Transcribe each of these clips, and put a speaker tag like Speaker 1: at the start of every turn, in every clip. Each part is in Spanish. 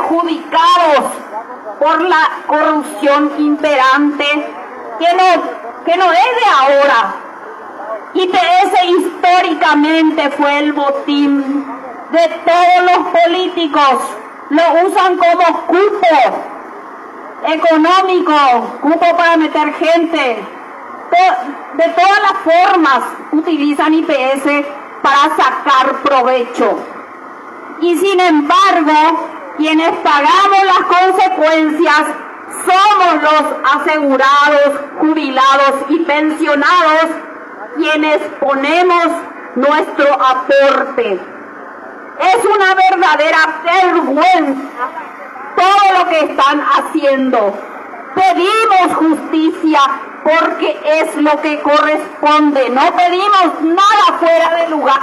Speaker 1: perjudicados por la corrupción imperante que no es de ahora. IPS históricamente fue el botín de todos los políticos. Lo usan como cupo económico, cupo para meter gente. De todas las formas utilizan IPS para sacar provecho. Y sin embargo, quienes pagamos las consecuencias somos los asegurados, jubilados y pensionados, quienes ponemos nuestro aporte. Es una verdadera vergüenza todo lo que están haciendo. Pedimos justicia porque es lo que corresponde. No pedimos nada fuera de lugar.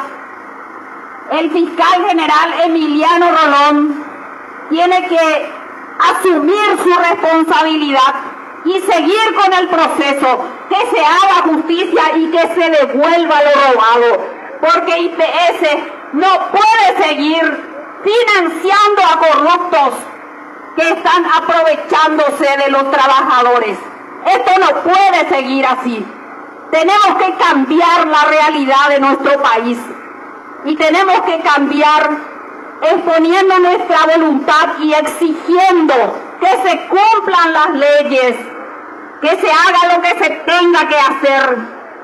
Speaker 1: El fiscal general Emiliano Rolón tiene que asumir su responsabilidad y seguir con el proceso, que se haga justicia y que se devuelva lo robado, porque IPS no puede seguir financiando a corruptos que están aprovechándose de los trabajadores. Esto no puede seguir así. Tenemos que cambiar la realidad de nuestro país y tenemos que cambiar exponiendo nuestra voluntad y exigiendo que se cumplan las leyes, que se haga lo que se tenga que hacer.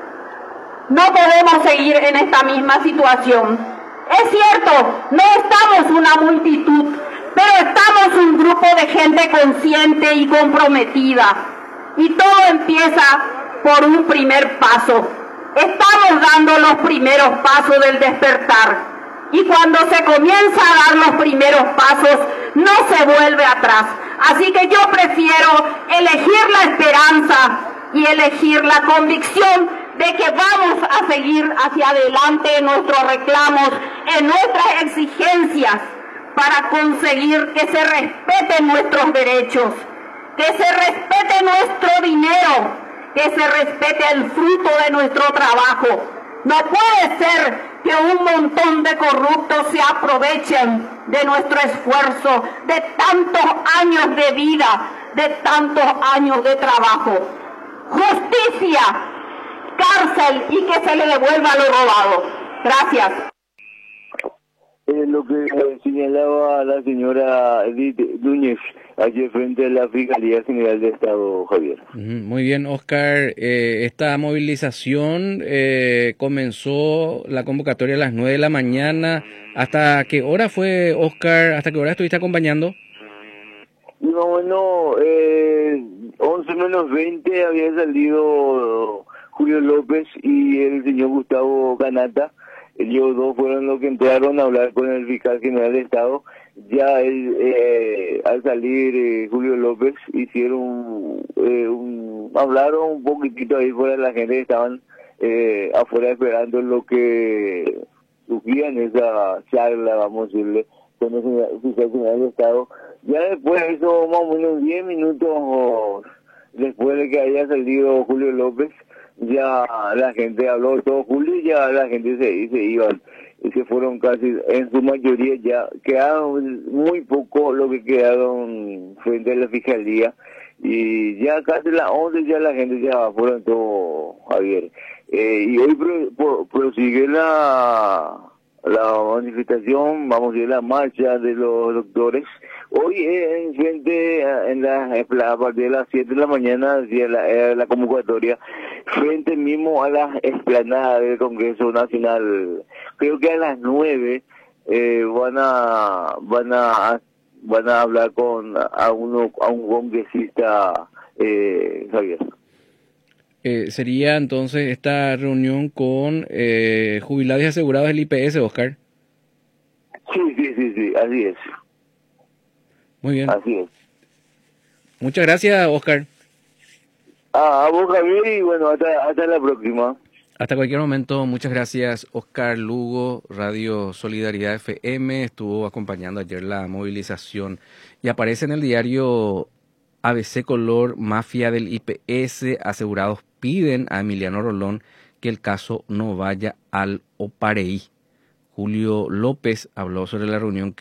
Speaker 1: No podemos seguir en esta misma situación. Es cierto, no estamos una multitud, pero estamos un grupo de gente consciente y comprometida. Y todo empieza por un primer paso. Estamos dando los primeros pasos del despertar. Y cuando se comienza a dar los primeros pasos, no se vuelve atrás. Así que yo prefiero elegir la esperanza y elegir la convicción de que vamos a seguir hacia adelante en nuestros reclamos, en nuestras exigencias, para conseguir que se respeten nuestros derechos, que se respete nuestro dinero, que se respete el fruto de nuestro trabajo. No puede ser que un montón de corruptos se aprovechen de nuestro esfuerzo, de tantos años de vida, de tantos años de trabajo. Justicia, cárcel y que se le devuelva lo robado. Gracias.
Speaker 2: Lo que señalaba la señora Edith Núñez ayer frente a la Fiscalía General de Estado, Javier.
Speaker 3: Muy bien, Oscar. Esta movilización comenzó la convocatoria a las 9 de la mañana. ¿Hasta qué hora fue, Oscar? ¿Hasta qué hora estuviste acompañando?
Speaker 2: Bueno, 11 menos 20 había salido Julio López y el señor Gustavo Canata. Ellos dos fueron los que entraron a hablar con el fiscal general de Estado. Ya al salir Julio López hicieron hablaron un poquitito ahí fuera, la gente estaban afuera esperando lo que surgía en esa charla, vamos a decirle, con el fiscal general de Estado. Ya después de eso, más o menos 10 minutos después de que haya salido Julio López, ya la gente habló todo Julio y ya la gente se iban. Y se fueron casi, en su mayoría ya quedaron muy poco lo que quedaron frente a la fiscalía. Y ya casi las 11 ya la gente ya fueron todo, Javier. Y hoy prosigue la manifestación, vamos a decir, la marcha de los doctores. Hoy en frente, a partir de las 7 de la mañana, hacia la convocatoria, frente mismo a la explanada del Congreso Nacional. Creo que a las 9 van a hablar con a un congresista, Javier.
Speaker 3: Sería entonces esta reunión con jubilados y asegurados del IPS, Oscar.
Speaker 2: Sí, así es.
Speaker 3: Muy bien.
Speaker 2: Así es.
Speaker 3: Muchas gracias, Oscar.
Speaker 2: A vos, Javier, y bueno, hasta la próxima.
Speaker 3: Hasta cualquier momento. Muchas gracias, Oscar Lugo, Radio Solidaridad FM. Estuvo acompañando ayer la movilización y aparece en el diario ABC Color: mafia del IPS, asegurados piden a Emiliano Rolón que el caso no vaya al OPAREI. Julio López habló sobre la reunión